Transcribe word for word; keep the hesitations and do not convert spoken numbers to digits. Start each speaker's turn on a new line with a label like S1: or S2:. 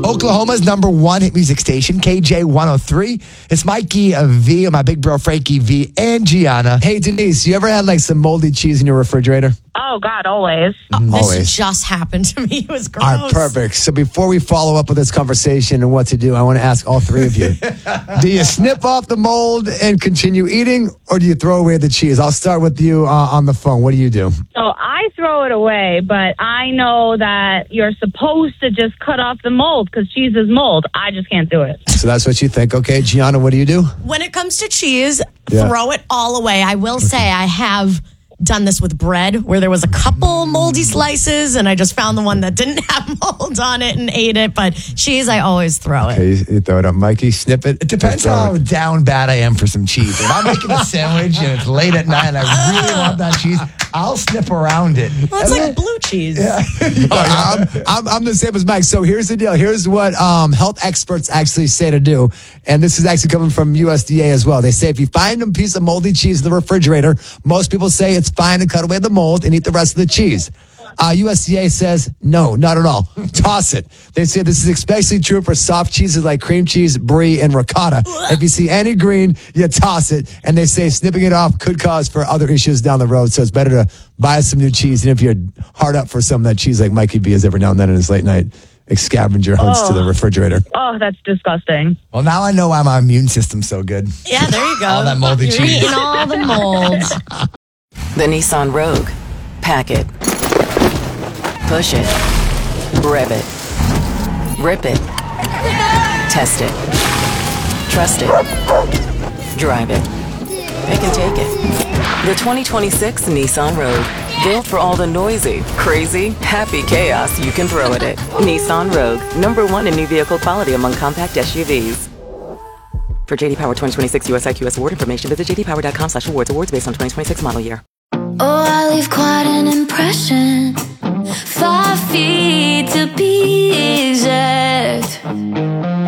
S1: Oklahoma's number one hit music station, K J one oh three. It's Mikey uh, V and my big bro Frankie V and Gianna. Hey, Denise, you ever had like some moldy cheese in your refrigerator?
S2: Oh, God, always.
S3: Oh, this
S1: Always.
S3: just happened to me. It was gross.
S1: All right, perfect. So before we follow up with this conversation and what to do, I want to ask all three of you. Do you snip off the mold and continue eating, or do you throw away the cheese? I'll start with you uh, on the phone. What do you do?
S2: So I throw it away, but I know that you're supposed to just cut off the mold because cheese is mold. I just can't do it.
S1: So that's what you think. Okay, Gianna, what do you do?
S3: When it comes to cheese,
S1: Yeah.
S3: throw it all away. I will say I have done this with bread where there was a couple moldy slices and I just found the one that didn't have mold on it and ate it. But cheese, I always throw it.
S1: Okay, you, you throw it up. Mikey, snip it.
S4: It depends
S1: Throw
S4: how
S1: it.
S4: down bad I am for some cheese. If I'm making a sandwich and it's late at night and I really want that cheese, I'll snip around it.
S3: Well, it's like blue cheese.
S1: Yeah. I'm, I'm, I'm the same as Mike. So here's the deal. Here's what um, health experts actually say to do. And this is actually coming from U S D A as well. They say if you find a piece of moldy cheese in the refrigerator, most people say it's fine to cut away the mold and eat the rest of the cheese. Uh, U S D A says, no, not at all. Toss it. They say this is especially true for soft cheeses like cream cheese, brie, and ricotta. If you see any green, you toss it. And they say snipping it off could cause for other issues down the road. So it's better to buy some new cheese. And if you're hard up for some of that cheese like Mikey B is every now and then in his late night, scavenger hunts
S2: Oh.
S1: to the refrigerator.
S2: Oh, that's disgusting.
S4: Well, now I know why my immune system's so good.
S3: Yeah, there you go.
S4: All that moldy
S3: You're
S4: cheese.
S3: eating all the mold.
S5: The Nissan Rogue. Pack it. Push it. Rev it. Rip it. Test it. Trust it. Drive it. It can take it. The twenty twenty-six Nissan Rogue. Built for all the noisy, crazy, happy chaos you can throw at it. Nissan Rogue. Number one in new vehicle quality among compact S U Vs. For J D Power twenty twenty-six U S I Q S award information, visit j d power dot com slash awards. Awards based on twenty twenty-six model year.
S6: Oh, I leave quite an impression. Five feet to be